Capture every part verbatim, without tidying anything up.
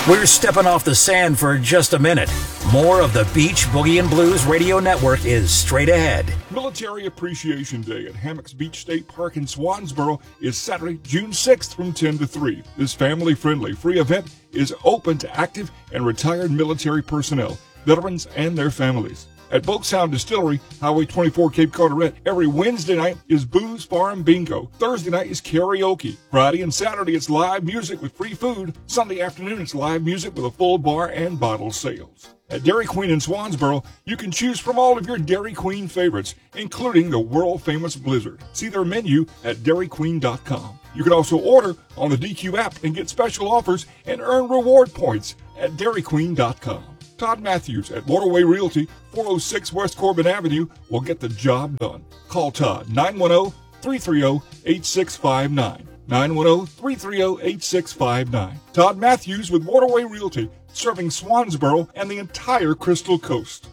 We're stepping off the sand for just a minute. More of the Beach Boogie and Blues Radio Network is straight ahead. Military Appreciation Day at Hammocks Beach State Park in Swansboro is Saturday, June sixth from ten to three. This family-friendly free event is open to active and retired military personnel, veterans, and their families. At Boat Sound Distillery, Highway twenty-four, Cape Carteret, every Wednesday night is Booze Farm Bingo. Thursday night is karaoke. Friday and Saturday it's live music with free food. Sunday afternoon it's live music with a full bar and bottle sales. At Dairy Queen in Swansboro, you can choose from all of your Dairy Queen favorites, including the world-famous Blizzard. See their menu at dairy queen dot com. You can also order on the D Q app and get special offers and earn reward points at dairy queen dot com. Todd Matthews at Waterway Realty, four oh six West Corbin Avenue, will get the job done. Call Todd, nine one zero, three three zero, eight six five nine. nine one zero, three three zero, eight six five nine. Todd Matthews with Waterway Realty, serving Swansboro and the entire Crystal Coast.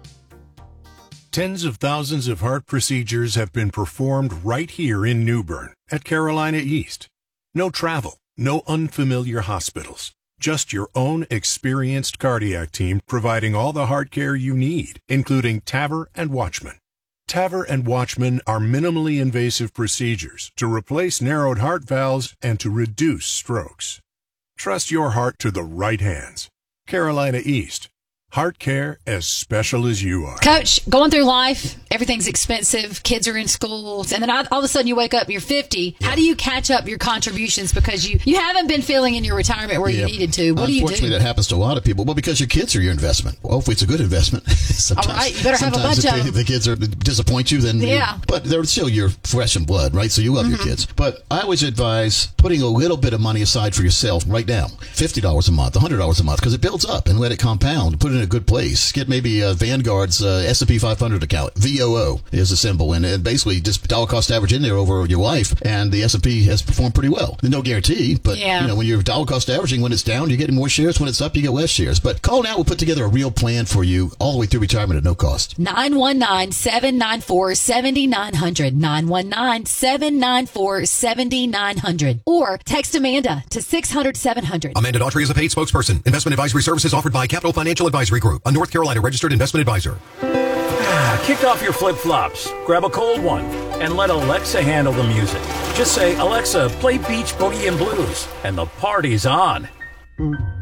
Tens of thousands of heart procedures have been performed right here in New Bern at Carolina East. No travel, no unfamiliar hospitals. Just your own experienced cardiac team providing all the heart care you need, including TAVR and Watchman. TAVR and Watchman are minimally invasive procedures to replace narrowed heart valves and to reduce strokes. Trust your heart to the right hands. Carolina East. Heart care as special as you are. Coach, going through life, everything's expensive. Kids are in schools. And then all of a sudden you wake up, you're fifty. Yeah. How do you catch up your contributions? Because you, you haven't been feeling in your retirement where yeah. you needed to. What do you do? Unfortunately, that happens to a lot of people. Well, because your kids are your investment. Well, hopefully it's a good investment. sometimes, all right, you better have a bunch if of they, them. If the kids are, disappoint you, then yeah. You, but they're still your flesh and blood, right? So you love mm-hmm. your kids. But I always advise putting a little bit of money aside for yourself right now. fifty dollars a month, one hundred dollars a month, because it builds up, and let it compound. Put it in a good place. Get maybe uh, Vanguard's uh, S and P five hundred account. V O O is the symbol, and, and basically just dollar cost average in there over your life, and the S and P has performed pretty well. No guarantee, but yeah. you know, when you're dollar cost averaging, when it's down, you're getting more shares. When it's up, you get less shares. But call now. We'll put together a real plan for you all the way through retirement at no cost. nine one nine, seven nine four, seven nine zero zero. nine one nine, seven nine four, seven nine zero zero. Or text Amanda to six hundred, seven hundred. Amanda Daughtry is a paid spokesperson. Investment advisory services offered by Capital Financial Advisory Group, a North Carolina registered investment advisor. Kick off your flip-flops, grab a cold one, and let Alexa handle the music. Just say, Alexa, play Beach Boogie and Blues, and the party's on.